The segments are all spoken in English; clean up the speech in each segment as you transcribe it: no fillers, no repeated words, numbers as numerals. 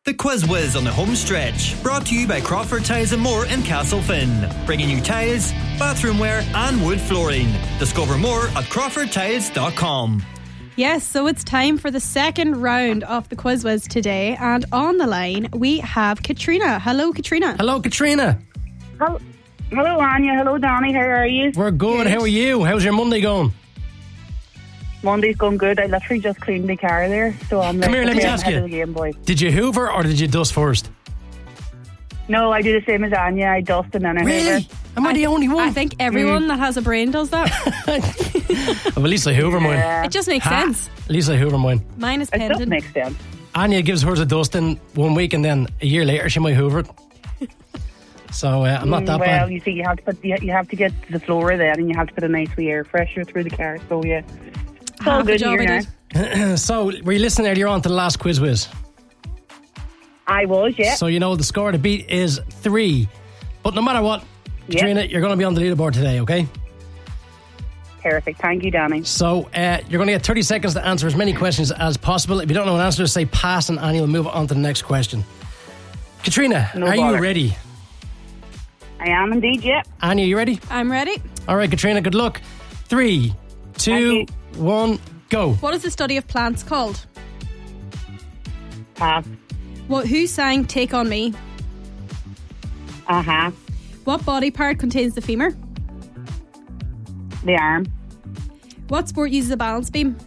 The Quiz Whiz on the home stretch, brought to you by Crawford Tiles and More in Castlefin, bringing you tiles, bathroom wear and wood flooring. Discover more at crawfordtiles.com. Yes, so it's time for the second round of the Quiz Whiz today, and on the line we have Katrina. Hello, Katrina. Hello, Katrina. Hello, Anya. Hello, Danny. How are you? We're good. How are you? How's your Monday going? Monday's going good. I literally just cleaned the car there, so I'm Come here, let me ask ahead you. of the game, boy. Did you hoover or did you dust first? No, I do the same as Anya. I dust and then I Really? hoover. Am I the only one? I think everyone that has a brain does that. Well, at least I hoover mine. It just makes sense. At least I hoover mine. Mine is It does pendant. make sense. Anya gives hers a dusting 1 week and then a year later she might hoover it. So I'm not that well, bad. you see, you have to get the floor then, and you have to put a nice wee air freshener through the car. So yeah, it's all Half a good job here I now. did. So, were you listening earlier on to the last Quiz Whiz? I was, yeah. So you know the score to beat is 3. But no matter what, Yeah. Katrina, you're going to be on the leaderboard today, okay? Perfect. Thank you, Danny. So you're going to get 30 seconds to answer as many questions as possible. If you don't know an answer, just say pass and Annie will move on to the next question. Katrina, No are you bother. ready? I am indeed, yeah. Annie, are you ready? I'm ready. All right, Katrina, good luck. 3, 2, Thank 1, go. What is the study of plants called? Pass. Who sang Take On Me? Uh-huh. What body part contains the femur? The arm. What sport uses a balance beam?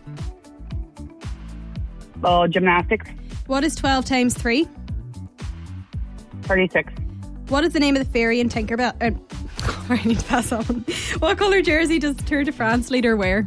Oh, gymnastics. What is 12 times 3? 36. What is the name of the fairy in Tinkerbell? I need to pass on. What colour jersey does the Tour de France leader wear?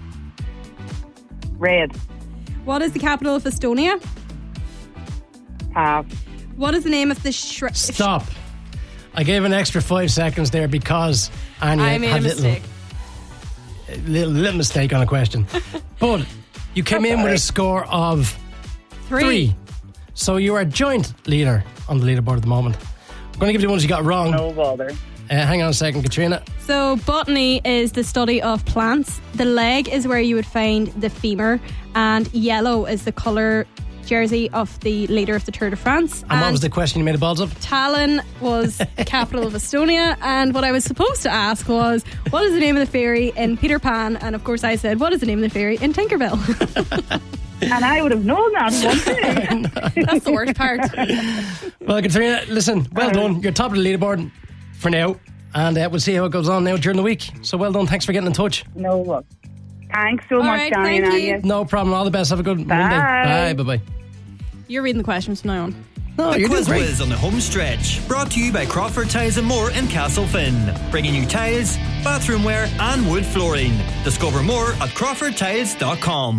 Red. What is the capital of Estonia? Pass. What is the name of the Stop. I gave an extra 5 seconds there because Annie I made had a mistake. little mistake on a question. But you came in with a score of 3. So you are joint leader on the leaderboard at the moment. I'm going to give you the ones you got wrong. No bother. Hang on a second, Katrina. So botany is the study of plants. The leg is where you would find the femur, and yellow is the colour jersey of the leader of the Tour de France. And what was the question you made a balls of? Tallinn was the capital of Estonia, and what I was supposed to ask was, what is the name of the fairy in Peter Pan? And of course I said, what is the name of the fairy in Tinkerbell? And I would have known that one. That's the worst part. Well, Katrina, listen, well done. You're top of the leaderboard for now. And we'll see how it goes on now during the week. So well done. Thanks for getting in touch. No bother. Thanks so All much, right, Danny and thank you. Anya. No problem. All the best. Have a good Bye. Monday. Bye. Bye-bye. You're reading the questions from now on. No, The you're doing Quiz great. Whiz on the home stretch, brought to you by Crawford Tiles and More in Castlefin, bringing you tiles, bathroom wear and wood flooring. Discover more at crawfordtiles.com.